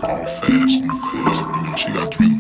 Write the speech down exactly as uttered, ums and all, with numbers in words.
all fast on the club. You know, she got drink